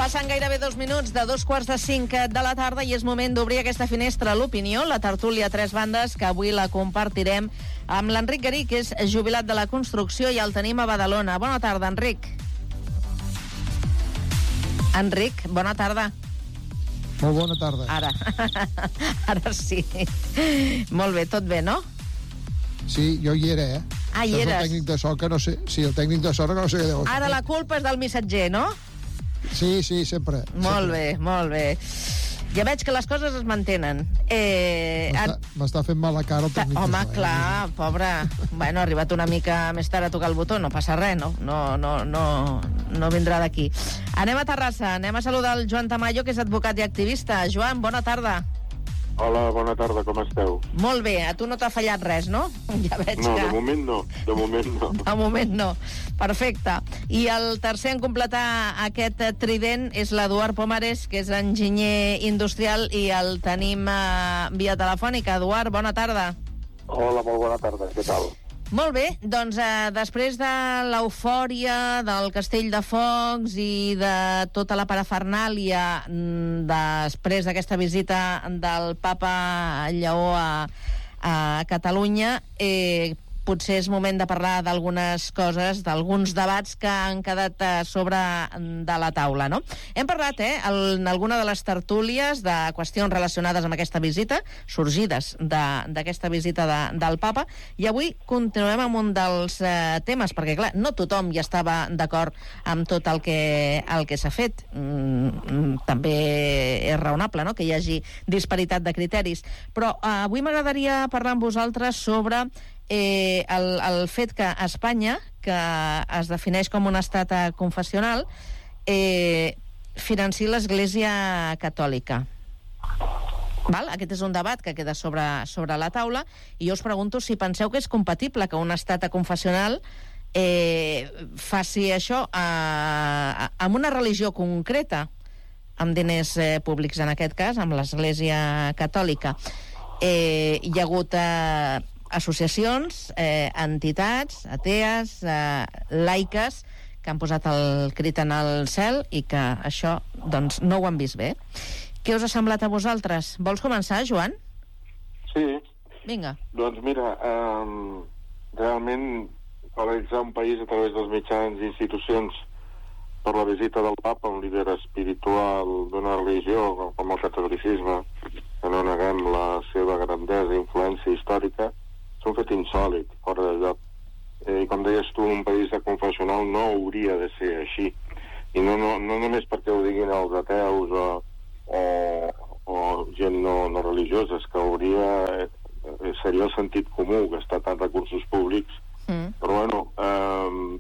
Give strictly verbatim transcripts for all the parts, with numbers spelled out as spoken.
Passen gairebé dos minuts de dos quarts de cinc de la tarda i és moment d'obrir aquesta finestra a l'opinió, la tertúlia a tres bandes, que avui la compartirem amb l'Enric Garí, que és jubilat de la construcció i el tenim a Badalona. Bona tarda, Enric. Enric, bona tarda. Molt bona tarda. Ara, ara sí. Molt bé, tot bé, no? Sí, jo hi era, eh? Ah, hi eres. eres. El tècnic de so, que no sé... Sí, el tècnic de so, que no sé què deu fer. Ara la culpa és del missatger, no? Sí, sí, sempre. Molt sempre. bé, molt bé. Ja veig que les coses es mantenen. Eh, M'està fent mala cara el tècnic Home, de so. Eh? clar, pobre. Bueno, ha arribat una mica més tard a tocar el botó, no passa res, no? No, no, no, no vindrà d'aquí. Anem a Terrassa, anem a saludar el Joan Tamayo, que és advocat i activista. Joan, bona tarda. Hola, bona tarda, com esteu? Molt bé, a tu no t'ha fallat res, no? Ja veig no, que... de moment no, de moment no. De moment no, perfecte. I el tercer en completar aquest trident és l'Eduard Pomares, que és enginyer industrial, i el tenim a via telefònica. Eduard, bona tarda. Hola, molt bona tarda, què tal? Molt bé, doncs eh, després de l'eufòria del Castell de Focs i de tota la parafernàlia mm, després d'aquesta visita del papa Lleó a, a Catalunya, eh, potser és moment de parlar d'algunes coses, d'alguns debats que han quedat eh, sobre de la taula, no? Hem parlat, eh, en alguna de les tertúlies de qüestions relacionades amb aquesta visita, sorgides d'aquesta visita de, del papa, i avui continuem amb un dels eh, temes, perquè, clar, no tothom hi estava d'acord amb tot el que, el que s'ha fet. Mm, també és raonable, no?, que hi hagi disparitat de criteris. Però eh, avui m'agradaria parlar amb vosaltres sobre Eh, el, el fet que Espanya, que es defineix com un estat confessional, eh, financi l'Església Catòlica. Val? Aquest és un debat que queda sobre, sobre la taula, i jo us pregunto si penseu que és compatible que un estat confessional eh, faci això a, a, amb una religió concreta, amb diners eh, públics, en aquest cas, amb l'Església Catòlica. Eh, hi ha hagut... Eh, associacions, eh, entitats, atees, eh, laiques, que han posat el crit en el cel i que això, doncs, no ho han vist bé. Què us ha semblat a vosaltres? Vols començar, Joan? Sí. Vinga. Doncs mira, um, realment paralitzar un país a través dels mitjans i institucions per la visita del papa, un líder espiritual d'una religió com el catolicisme, que no neguem la seva grandesa i influència històrica, és un fet insòlit, fora de lloc. Eh, I com deies tu, un país de confessional no hauria de ser així. I no, no, no només perquè ho diguin els ateus o, o, o gent no, no religiosa, és que hauria... Eh, seria el sentit comú gastar tants recursos públics. Mm. Però bueno, eh,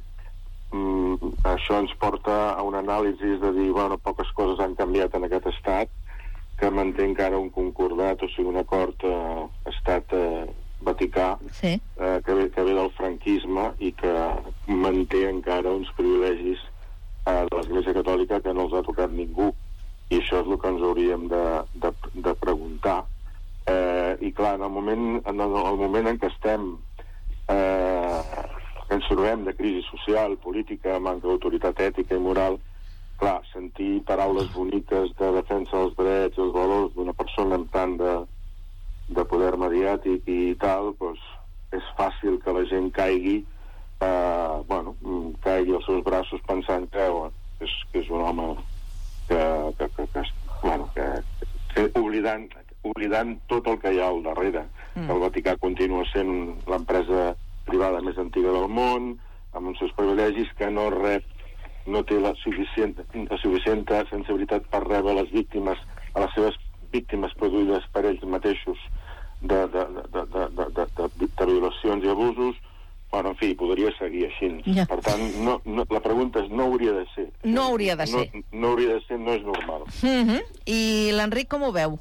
mm, això ens porta a una anàlisi de dir, bueno, poques coses han canviat en aquest estat, que manté encara un concordat, o sigui, un acord eh, estat... Eh, Vaticà, sí. eh, que, ve, que ve del franquisme i que manté encara uns privilegis eh, de l'Església Catòlica que no els ha tocat ningú, i això és el que ens hauríem de, de, de preguntar. Eh, i clar, en el moment en el, el moment en què estem eh, que ens trobem de crisi social, política, manca d'autoritat ètica i moral, clar, sentir paraules boniques de defensa dels drets i els valors d'una persona amb tant de de poder mediàtic i tal, doncs és fàcil que la gent caigui eh, bueno, caigui als seus braços pensant que, bueno, que, és, que és un home que, que, que, que, bueno, que, que oblidant, oblidant tot el que hi ha al darrere. Mm. El Vaticà continua sent l'empresa privada més antiga del món, amb uns seus privilegis, que no rep, no té la suficient, la suficient sensibilitat per rebre les víctimes, a les seves víctimes produïdes per ells mateixos de, de, de, de, de, de, de, de violacions i abusos. Bueno, en fi, podria seguir així. Ja. Per tant, no, no, la pregunta és, no hauria de ser. No hauria de ser. No, no hauria de ser, no és normal. Mm-hmm. I l'Enric com ho veu?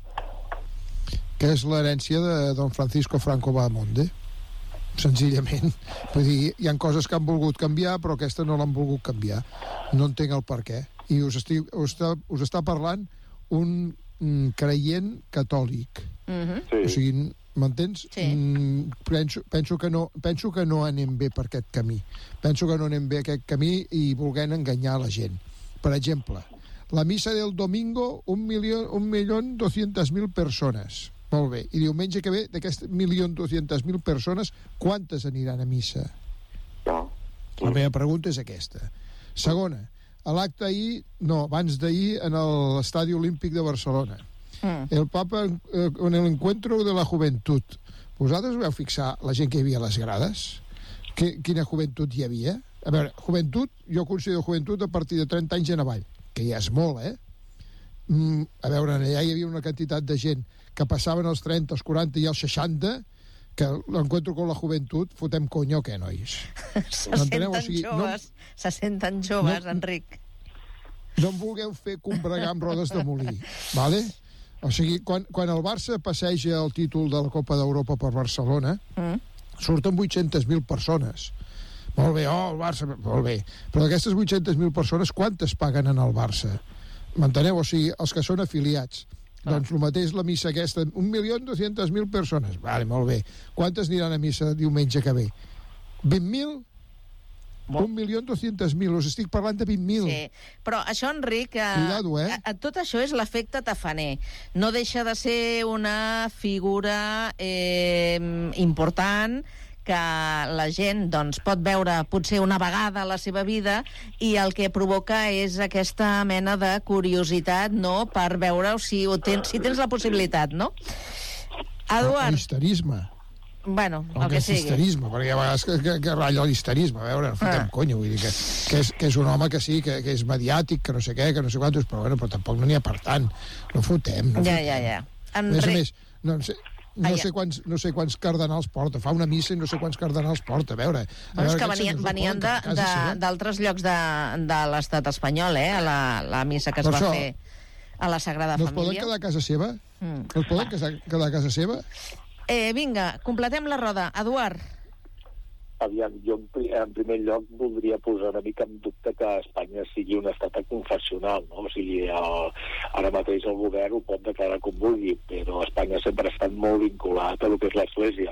Que és l'herència de don Francisco Franco Bahamonde, senzillament. Vull dir, hi ha coses que han volgut canviar, però aquesta no l'han volgut canviar. No entenc el per què. I us, estic, us, està, us està parlant un creient catòlic. Mm-hmm. Sí. O sigui, m'entens? Sí. Mm, penso, penso, que no, penso que no anem bé per aquest camí. Penso que no anem bé aquest camí i volguem enganyar la gent. Per exemple, La missa del domingo, un milió, un milió doscientas mil persones. Molt bé. I diumenge que ve, d'aquestes un milió doscientas mil persones, quantes aniran a missa? No. La meva pregunta és aquesta. Segona, a l'acte ahir, no, abans d'ahir, en l'Estadi Olímpic de Barcelona. Mm. El Papa eh, en l'encuentro de la juventud. Vosaltres vau fixar la gent que hi havia a les grades? Que, quina joventut hi havia? A veure, joventut, jo considero joventut a partir de trenta anys en avall, que ja és molt, eh? Mm, a veure, allà hi havia una quantitat de gent que passaven els trenta, els quaranta i els seixanta, que l'encuentro con la joventut, fotem conya o què, nois? Se senten o sigui, joves, no, se senten joves, no, Enric. No em vulgueu fer combregar amb rodes de molí, vale? O sigui, quan, quan el Barça passeja el títol de la Copa d'Europa per Barcelona, mm. surten vuit-centes mil persones. Molt bé, oh, el Barça, molt bé. Però d'aquestes vuit-centes mil persones, quantes paguen en el Barça? M'enteneu? O sigui, els que són afiliats. Ah. Doncs el mateix la missa aquesta, un milió dues-centes mil persones. Vale, molt bé. Quantes aniran a missa diumenge que ve? vint mil? un milió dues-centes mil, us estic parlant de vint mil. Sí, però això, Enric, eh, Cuidado, eh? a, a, tot això és l'efecte tafaner. No deixa de ser una figura eh, important que la gent doncs, pot veure potser una vegada a la seva vida i el que provoca és aquesta mena de curiositat, no?, per veure si, ho tens, si tens la possibilitat, no? Eduard. L'histerisme. Bueno, el, el que sigui. L'histerisme, perquè a vegades que, que, que ratlla l'histerisme, a veure, no fotem ah. conya, vull dir que, que, és, que és un home que sí, que, que és mediàtic, que no sé què, que no sé quantos, però bueno, però tampoc no n'hi ha per tant. No fotem, no ja, fotem. Ja, ja, ja. A més a més, no sé... No sé, quants, no sé quants cardenals porta. Fa una missa i no sé quants cardenals porta. A veure... A bueno, veure és que venien, venien d'altres llocs de, de l'estat espanyol, eh? A la, la missa que es per va això, fer a la Sagrada no Família. No es poden quedar a casa seva? Mm. No es poden va. quedar a casa seva? Eh, vinga, completem la roda. Eduard. Aviam, jo en primer lloc voldria posar una mica en dubte que Espanya sigui un estat confessional, no? O sigui, el, ara mateix el govern ho pot declarar com vulgui, però Espanya sempre ha estat molt vinculat a lo que és l'Església,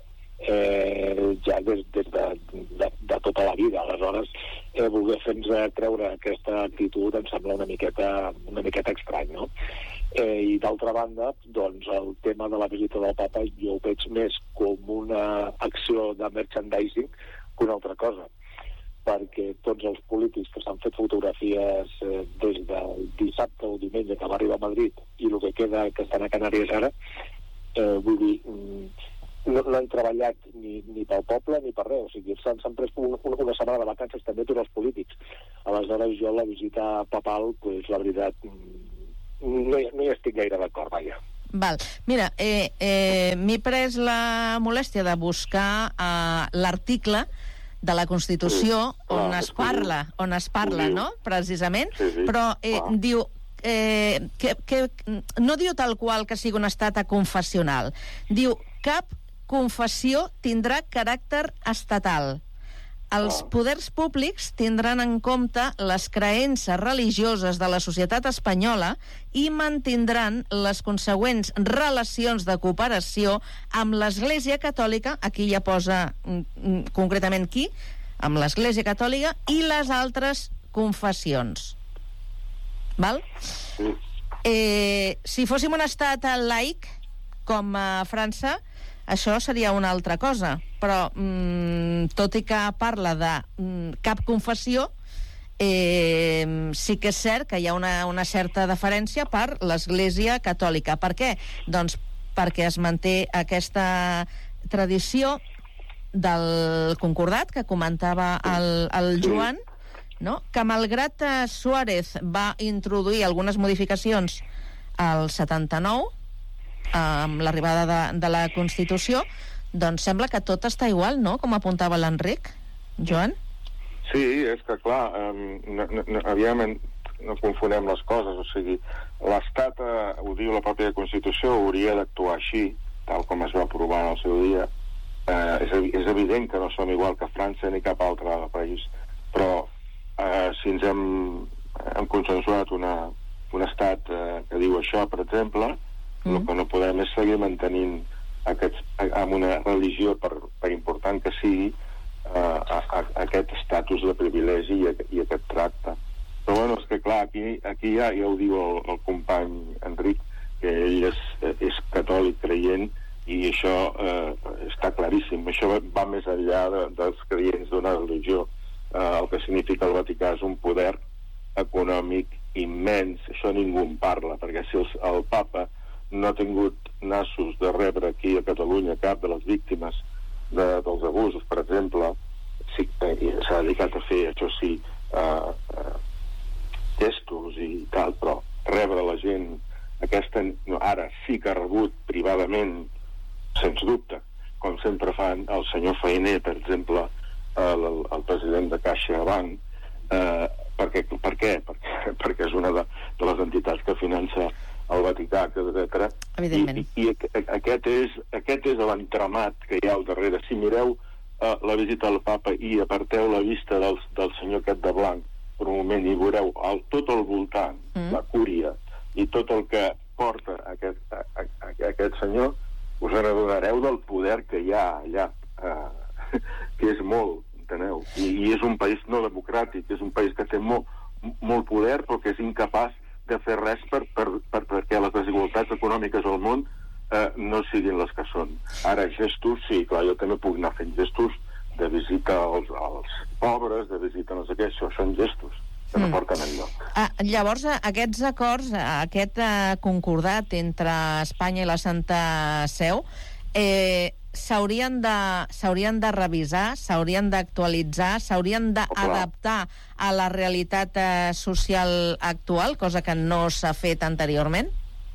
eh, ja des, des de, de, de tota la vida. Aleshores, eh, voler fer-nos creure aquesta actitud em sembla una miqueta, una miqueta estrany, no? Eh, I d'altra banda, doncs el tema de la visita del papa jo ho veig més com una acció de merchandising que una altra cosa, perquè tots els polítics que s'han fet fotografies eh, des del dissabte o diumenge que va arribar a Madrid i el que queda que estan a Canàries ara, eh, vull dir, no, no han treballat ni, ni pel poble ni per res, o sigui, s'han pres un, un, una setmana de vacances també tots els polítics. Aleshores jo la visita papal, pues, la veritat, no hi, no hi estic gaire d'acord, vaja. Val. Mira, eh, eh, m'he pres la molèstia de buscar eh, l'article de la Constitució sí, on clar, es parla, on es parla, no?, precisament, sí, sí, però eh, diu eh, que, que no diu tal qual que sigui un estat confessional, diu cap confessió tindrà caràcter estatal. Els poders públics tindran en compte les creences religioses de la societat espanyola i mantindran les consegüents relacions de cooperació amb l'Església Catòlica, aquí ja posa mm, concretament qui, amb l'Església Catòlica i les altres confessions. Val? Eh, si fóssim un estat laic, com a França, això seria una altra cosa, però mm, tot i que parla de mm, cap confessió, eh, sí que és cert que hi ha una, una certa deferència per l'Església Catòlica. Per què? Doncs perquè es manté aquesta tradició del concordat que comentava el, el Joan, no?, que malgrat Suárez va introduir algunes modificacions al setanta-nou, amb l'arribada de, de la Constitució, doncs sembla que tot està igual, no?, com apuntava l'Enric. Joan? Sí, és que clar, eh, no, no, aviam, no confonem les coses, o sigui, l'Estat, eh, ho diu la pròpia Constitució, hauria d'actuar així, tal com es va aprovar en el seu dia. Eh, és, és evident que no som igual que França ni cap altre país, però eh, si ens hem, hem consensuat una, un estat eh, que diu això, per exemple, el que no podem és seguir mantenint aquests, amb una religió, per, per important que sigui, uh, a, a, aquest estatus de privilegi i, a, i aquest tracte. Però bueno, és que clar, aquí, aquí ja, ja ho diu el, el company Enric, que ell és, és catòlic creient, i això eh, està claríssim. Això va més enllà de, dels creients d'una religió. Eh, el que significa el Vaticà és un poder econòmic immens. Això ningú en parla, perquè si el, el papa no ha tingut nassos de rebre aquí a Catalunya cap de les víctimes de, dels abusos, per exemple, sí, eh, s'ha dedicat a fer, això sí, eh, eh, gestos i tal, però rebre la gent aquesta, no, ara sí que ha rebut privadament, sens dubte, com sempre fan el senyor Fainé, per exemple, el, el, el president de CaixaBank, eh, perquè, per què? Perquè, perquè és una de, de les entitats que finança el Vaticà, etcètera. Evidentment. I, i, i aquest és, aquest és l'entramat que hi ha al darrere. Si mireu eh, la visita al papa i aparteu la vista del, del senyor aquest de blanc per un moment i veureu el, tot el voltant, mm. la cúria, i tot el que porta aquest, a, a, a, aquest senyor, us adonareu del poder que hi ha allà, eh, que és molt, enteneu? I, I és un país no democràtic, és un país que té molt, molt poder, però que és incapaç de fer res per, per, per, perquè les desigualtats econòmiques al món eh, no siguin les que són. Ara, gestos, sí, clar, jo també puc anar fent gestos de visita als, als pobres, de visita no sé què, això són gestos que no mm. porten enlloc. Ah, llavors, aquests acords, aquest eh, concordat entre Espanya i la Santa Seu, eh, s'haurien de, s'haurien de revisar, s'haurien d'actualitzar, s'haurien d'adaptar a la realitat eh, social actual, cosa que no s'ha fet anteriorment?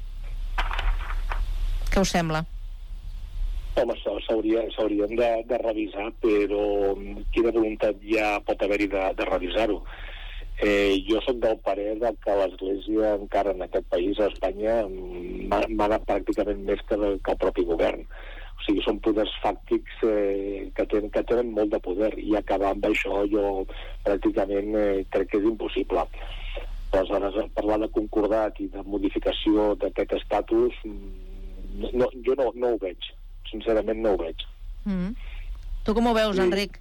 Què us sembla? Home, s'haurien de, de revisar, però quina voluntat ja pot haver-hi de, de revisar-ho? Eh, jo soc del parer de que l'Església encara en aquest país, a Espanya, mana pràcticament més que, de, que el propi govern. O sigui, són poders fàctics eh, que, tenen, que tenen molt de poder, i acabar amb això jo pràcticament eh, crec que és impossible. Aleshores, parlar de concordat i de modificació d'aquest estatus, no, jo no, no ho veig. Sincerament no ho veig. Mm. Tu com ho veus, sí. Enric?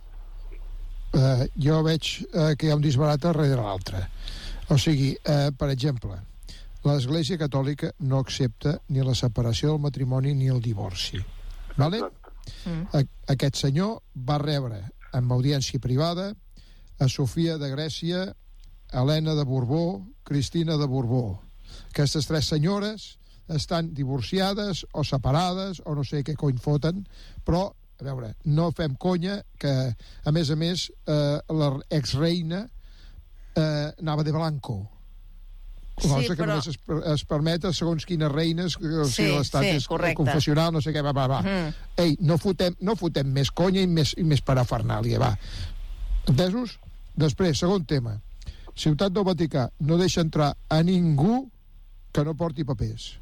Uh, jo veig uh, que hi ha un disbarat darrere l'altre. O sigui, uh, per exemple, l'Església Catòlica no accepta ni la separació del matrimoni ni el divorci. Vale? Mm. A, aquest senyor va rebre en audiència privada a Sofia de Grècia, Helena de Borbó, Cristina de Borbó. Aquestes tres senyores estan divorciades o separades o no sé què cony foten, però, a veure, no fem conya que, a més a més, eh, l'exreina eh, anava de blanco. Cosa sí, que però... només es, es permet a segons quines reines, o sí, sigui, l'estat sí, és correcte. confessional, no sé què, va, va, va. Mm. Ei, no fotem, no fotem més conya i més, i més parafernàlia, va. Entesos? Després, segon tema. Ciutat del Vaticà no deixa entrar a ningú que no porti papers.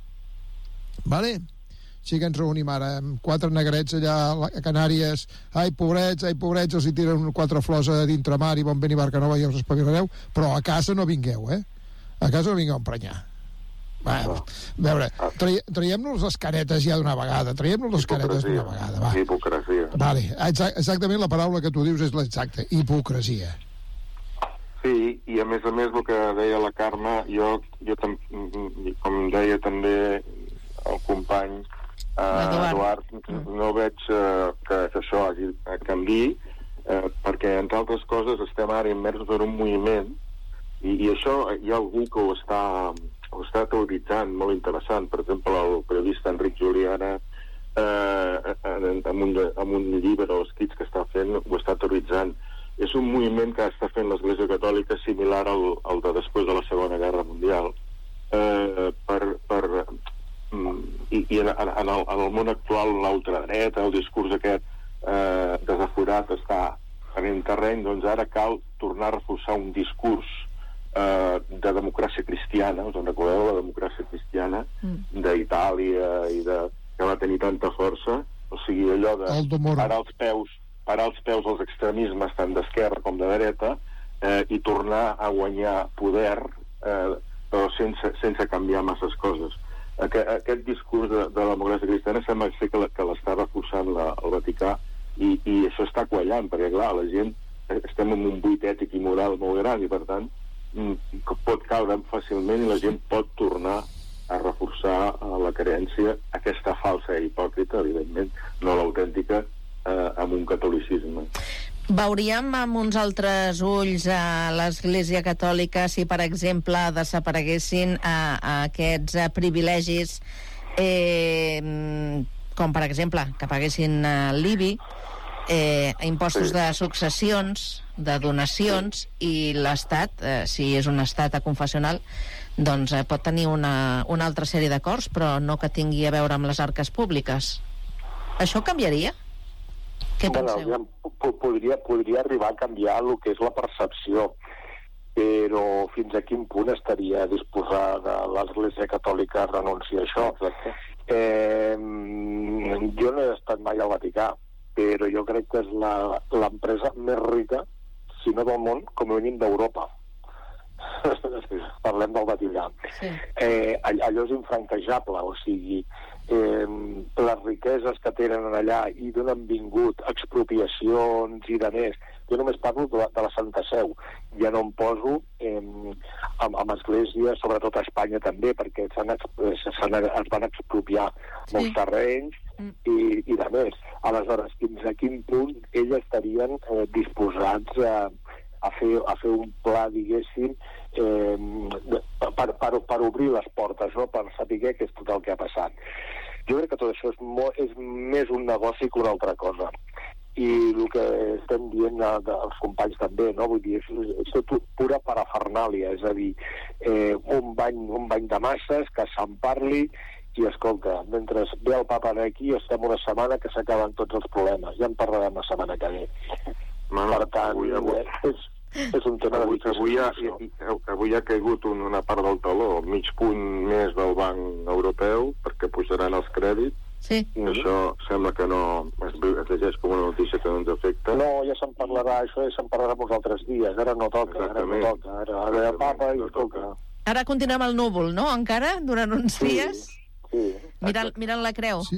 Vale? Sí que ens reunim ara amb quatre negrets allà a Canàries, ai pobrets, ai pobrets, els hi tiren quatre flors a dintre mar i bon vent i barca nova i els espavilareu, però a casa no vingueu, eh? A casa no vingueu a emprenyar. Va, a veure, traiem-nos les caretes ja d'una vegada, traiem-nos les caretes d'una vegada, va. Hipocresia. Vale, exactament la paraula que tu dius és l'exacta, hipocresia. Sí, i a més a més el que deia la Carme, jo, jo tam, com deia també el company eh, Eduard, mm. no veig eh, que, que això hagi eh, canviï, eh, perquè entre altres coses estem ara immersos en un moviment i, i això hi ha algú que ho està, ho està teoritzant molt interessant. Per exemple, el periodista Enric Juliana eh, amb, un, amb un llibre o escrits que està fent ho està teoritzant. És un moviment que està fent l'Església Catòlica similar al, al de després de la Segona Guerra Mundial, eh, per, per i, i en, en, el, en el món actual l'ultradreta, el discurs aquest eh, desaforat està en terreny, doncs ara cal tornar a reforçar un discurs eh, de democràcia cristiana. Us en recordeu la democràcia cristiana mm. d'Itàlia i de, que va tenir tanta força? O sigui, allò de parar els peus parar els peus als extremismes tant d'esquerra com de dreta eh, i tornar a guanyar poder eh, però sense, sense canviar masses coses. Aquest, aquest discurs de, de la democràcia cristiana sembla ser que, que l'està reforçant la, el Vaticà i, i això està quallant, perquè clar, la gent estem en un buit ètic i moral molt gran i per tant que pot caure fàcilment i la gent pot tornar a reforçar la creença, aquesta falsa i hipòcrita, evidentment, no l'autèntica, eh, amb un catolicisme. Veuríem amb uns altres ulls a l'Església Catòlica si, per exemple, desapareguessin a, a aquests a privilegis eh, com, per exemple, que paguessin a l'I B I, eh, impostos sí. de successions, de donacions, i l'Estat, eh, si és un estat aconfessional, doncs eh, pot tenir una, una altra sèrie d'acords, però no que tingui a veure amb les arques públiques. Això canviaria? Què bueno, penseu? Ja, podria, podria arribar a canviar el que és la percepció, però fins a quin punt estaria disposada l'Església Catòlica a renunciar a això? Eh, jo no he estat mai al Vaticà, però jo crec que és l'empresa més rica, si no del món, com a mínim d'Europa. Parlem del Vaticà. Sí. Eh, allò és infranquejable, o sigui, eh, les riqueses que tenen allà i d'on han vingut, expropiacions i de més. Jo només parlo de la, de la Santa Seu, ja no em poso eh, amb, amb esglésies, sobretot a Espanya també, perquè s'han, s'han, es van expropiar sí. molts terrenys i, i de més. Aleshores, fins a quin punt ells estarien eh, disposats a a fer, a fer un pla, diguéssim, eh, per, per, per obrir les portes, no? Per saber què és tot el que ha passat. Jo crec que tot això és, mo, és més un negoci que una altra cosa. I el que estem dient a, a, als companys també, no? Vull dir, és, és tot pura parafernàlia, és a dir, eh, un, bany, un bany de masses, que se'n parli, i escolta, mentre ve el papa aquí, estem una setmana que s'acaben tots els problemes. Ja en parlarem la setmana que ve. Bueno, per tant, avui, avui, és, és un tema avui, de avui, ha, avui ha caigut una part del taló, mig punt més del Banc Europeu, perquè pujaran els crèdits. Sí. Això sembla que no es, es llegeix com una notícia que no ens afecta. No, ja se'n parlarà, això ja se'n parlarà uns altres dies. Ara no toca, ara no toca. Ara, ara el papa i no toca. Ara continuem al núvol, no? Encara, durant uns sí, dies? Sí. Mirant, mirant la creu. Sí.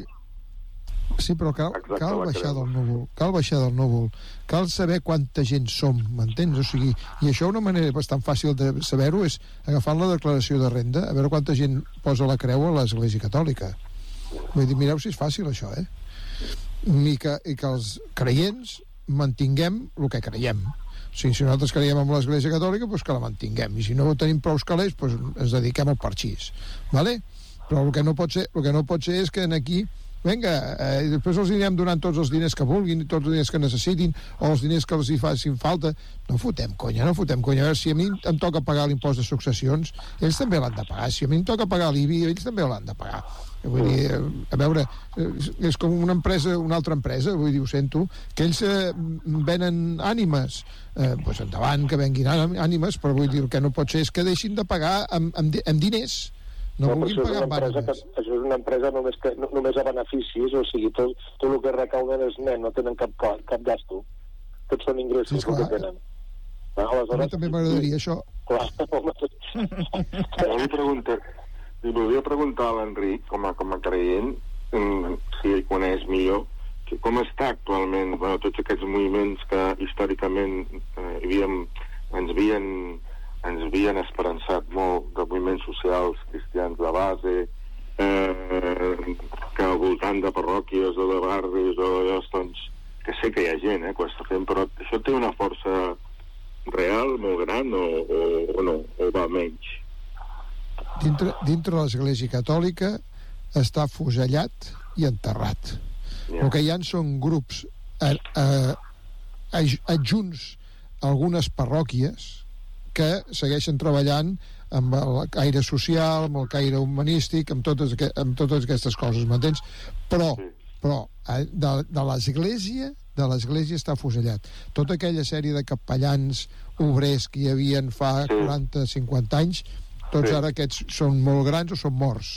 Sí, però cal, cal baixar del núvol, cal baixar del núvol, cal saber quanta gent som, m'entens? O sigui, i això una manera bastant fàcil de saber-ho és agafant la declaració de renda, a veure quanta gent posa la creu a l'Església Catòlica. Vull dir, mireu si és fàcil això, eh? I que, i que els creients mantinguem el que creiem. O sigui, si nosaltres creiem en l'Església Catòlica, doncs que la mantinguem, i si no tenim prou calés, doncs ens dediquem al parxís, vale? Però el que no pot ser, el que no pot ser és que aquí vinga, eh, després els anirem donant tots els diners que vulguin, tots els diners que necessitin, o els diners que els hi facin falta. No fotem conya, no fotem conya. A veure, si a mi em toca pagar l'impost de successions, ells també l'han de pagar. Si a mi em toca pagar l'I B I, ells també l'han de pagar. Vull dir, a veure, és com una empresa, una altra empresa, vull dir, ho sento, que ells eh, venen ànimes, eh, doncs endavant que venguin ànimes, però vull dir, el que no pot ser és que deixin de pagar amb, amb, amb diners. No, no vulguin pagar amb ànimes. Que, això és una empresa només, que, no, només a beneficis, o sigui, tot, tot el que recauden és net, no tenen cap, cap gasto. Tots són ingressos, sí, el que tenen. Aleshores, a mi també m'agradaria això. Clar. Jo li pregunto, li volia preguntar a l'Enric, com a, com a creient, si ell coneix millor, que com està actualment, bueno, tots aquests moviments que històricament eh, havíem, ens havien ens havien esperançat molt de moviments socials cristians de base, eh, que al voltant de parròquies o de barris o de llocs, doncs, que sé que hi ha gent eh, que ho està fent, però això té una força real, molt gran, o, o, o no, o va menys? Dintre, dintre l'Església Catòlica està fusellat i enterrat. Yeah. El que hi ha són grups eh, eh, adjunts a algunes parròquies que segueixen treballant amb el caire social, amb el caire humanístic, amb totes, amb totes aquestes coses, m'entens? Però, però de, de l'Església de l'Església està afusellat. Tota aquella sèrie de capellans obrers que hi havien fa quaranta cinquanta anys, tots ara aquests són molt grans o són morts.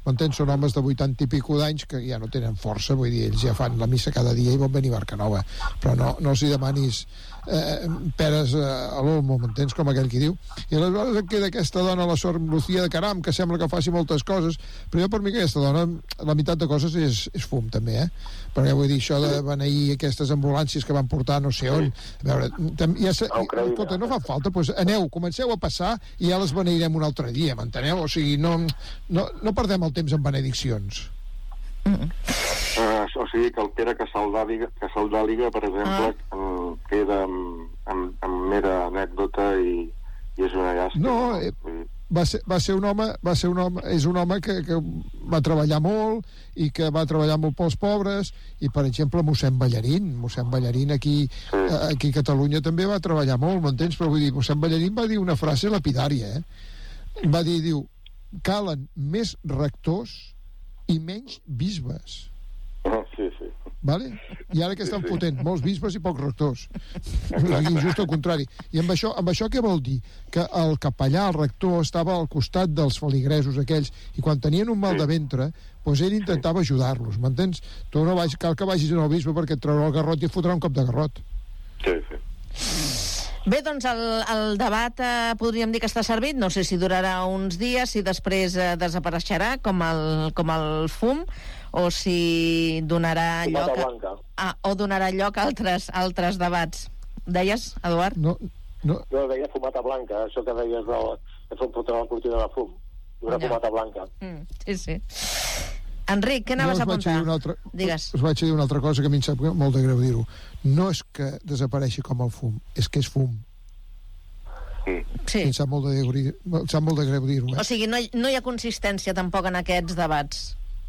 m'entens? Són homes de vuitanta i pico d'anys que ja no tenen força, vull dir, ells ja fan la missa cada dia i van venir a Barcanova, però no, no els hi demanis eh, peres eh, a l'olmo, m'entens? Com aquell qui diu. I aleshores et queda aquesta dona, la Sor Lucía de Caram, que sembla que faci moltes coses, però jo per mi que aquesta dona, la meitat de coses és, és fum també, eh? Perquè vull dir, això de beneir aquestes ambulàncies que van portar no sé on, a veure, ja se, escolta, no fa falta, doncs aneu, comenceu a passar i ja les beneirem un altre dia, m'enteneu? O sigui, no, no, no perdem el temps en benediccions. Mm. Uh, o sigui que el Pere Casaldàliga, Casaldàliga per exemple, ah. queda amb, amb, amb mera anècdota i, i és una llàstima. No, eh, va, ser, va ser un home, va ser un home, és un home que, que va treballar molt i que va treballar molt pels pobres, i per exemple mossèn Ballarín, mossèn Ballarín aquí, sí. aquí a Catalunya també va treballar molt, m'entens? Però vull dir, mossèn Ballarín va dir una frase lapidària, eh? Va dir, diu, calen més rectors i menys bisbes. Ah, sí, sí. Vale? I ara que estan sí, sí. fotent molts bisbes i pocs rectors. Just al contrari. I amb això, amb això què vol dir? Que el capellà, el rector, estava al costat dels feligresos aquells, i quan tenien un mal sí. de ventre, doncs ell intentava ajudar-los, m'entens? Tu no vagi, cal que vagis al bisbe perquè et traurà el garrot i et fotrà un cop de garrot. Sí, sí. Bé, doncs el, el debat eh, podríem dir que està servit. No sé si durarà uns dies, si després eh, desapareixerà com el, com el fum, o si donarà lloc a, ah, o donarà lloc a altres, altres debats. Deies, Eduard? No, no. Jo deia fumata blanca, això que deies de, de fer fotre la cortina de fum. Una ja. fumata blanca. Mm, sí, sí. Enric, què anaves a apuntar? Altra, Digues. Us vaig dir una altra cosa que a mi em sap molt de greu dir-ho. No és que desapareixi com el fum, és que és fum. Sí. Em sap molt de greu, em sap molt de greu dir-ho. Eh? O sigui, no hi, no hi ha consistència tampoc en aquests debats.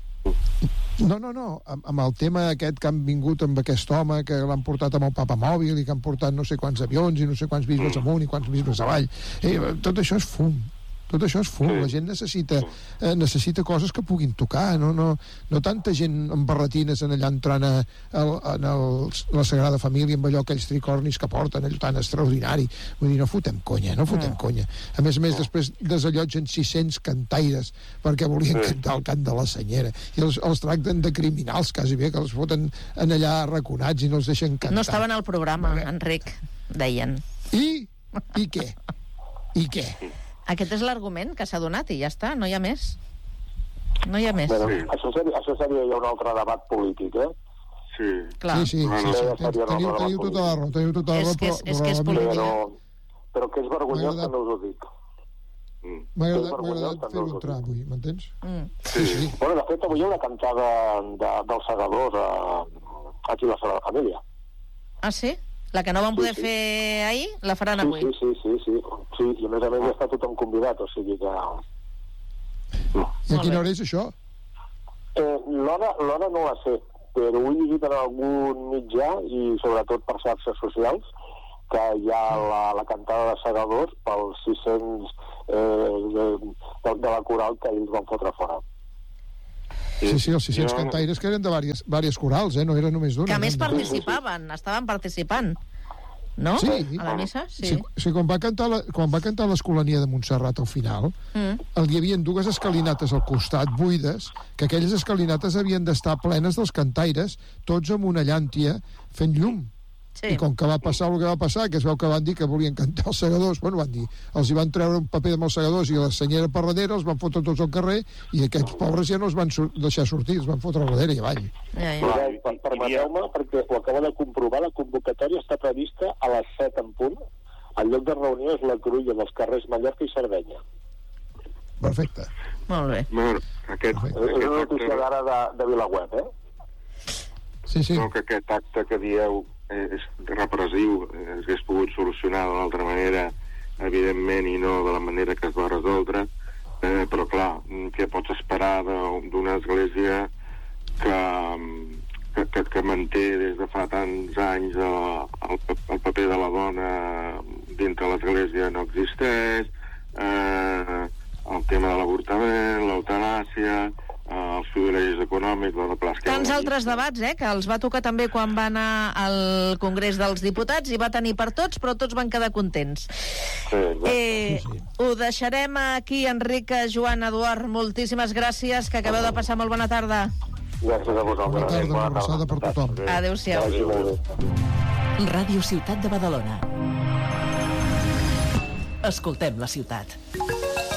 No, no, no. Amb, amb el tema aquest que han vingut amb aquest home, que l'han portat amb el papamòbil i que han portat no sé quants avions i no sé quants bisbes amunt i quants bisbes avall. Eh, tot això és fum. Tot això és fum. La gent necessita, eh, necessita coses que puguin tocar. No, no, no tanta gent amb barretines en allà entrant a, a, a, a la Sagrada Família amb allò, aquells tricornis que porten, allò tan extraordinari. Vull dir, no fotem conya, no fotem mm. conya. A més a més, després desallotgen sis-cents cantaires perquè volien mm. cantar el cant de la senyera. I els, els tracten de criminals, quasi bé, que els foten en allà arraconats i no els deixen cantar. No estaven al programa, Enric, deien. I? I què? I què? Aquest és l'argument que s'ha donat i ja està, no hi ha més. No hi ha més. Bueno, això, seria, això seria ja un altre debat polític, eh? Sí. Clar. Sí, sí, sí, sí. Teniu, teniu, teniu tota la raó, teniu tota la raó, és que és, és, que és política. Però, però que és vergonyós, també us ho dic. M'ha agradat, agradat fer-ho entrar avui, m'entens? Mm. Sí, sí. Bueno, de fet, avui hi ha una cantada de, dels segadors a, aquí a la Sagrada Família. Ah, sí? La que no vam poder sí, sí. fer ahir, la faran avui. Sí, sí, sí, sí, sí. Sí, i a més a més ja està tothom convidat, o sigui que... No. I a quina hora és això? Eh, l'hora, l'hora no la sé, però ho he llegit en algun mitjà i sobretot per xarxes socials que hi ha la, la cantada de segadors pels sis-cents eh, de, de, de la coral que ells van fotre fora. Sí, sí, els sis-cents jo... cantaires que eren de vàries, vàries corals, eh? No era només d'una. Que a més participaven, estaven participant. No? Sí. A la missa, sí. Sí, sí quan, va cantar la, quan va cantar l'Escolania de Montserrat al final, mm. hi havia dues escalinates al costat, buides, que aquelles escalinates havien d'estar plenes dels cantaires, tots amb una llàntia fent llum. Sí. I com que va passar el que va passar, que es veu que van dir que volien cantar els segadors, bueno, van dir, els hi van treure un paper amb els segadors i la senyera per darrere, els van fotre tots al carrer i aquests pobres ja no els van sur deixar sortir, els van fotre al darrere i avall. Ja, ja. Per, permeteu-me, perquè ho acabo de comprovar, la convocatòria està prevista a les set en punt. El lloc de reunió és la Cruïlla dels carrers Mallorca i Sardenya. Perfecte. Molt bé. Bueno, aquest, Perfecte. És una notícia d'ara de, de VilaWeb, eh? Sí, sí. No, que aquest acte que dieu és repressiu, es hagués pogut solucionar d'una altra manera, evidentment, i no de la manera que es va resoldre, eh, però clar, què pots esperar d'una església que, que, que, que manté des de fa tants anys el, el, el paper de la dona dintre l'església no existeix, eh, el tema de l'avortament, l'eutanàsia, els privilegis econòmics, la doble esquerda... Tants altres debats, eh, que els va tocar també quan va anar al Congrés dels Diputats i va tenir per tots, però tots van quedar contents. Sí, eh, sí, sí. Ho deixarem aquí, Enric, Joan, Eduard, moltíssimes gràcies, que acabeu de passar molt bona tarda. Gràcies a vosaltres. Bona tarda, una abraçada per tothom. Adéu-siau. Ràdio Ciutat de Badalona. Escoltem la ciutat.